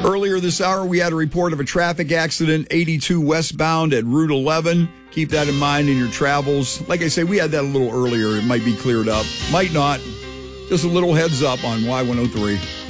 Earlier this hour, we had a report of a traffic accident, 82 westbound at Route 11. Keep that in mind in your travels. Like I say, we had that a little earlier. It might be cleared up. Might not. Just a little heads up on Y103.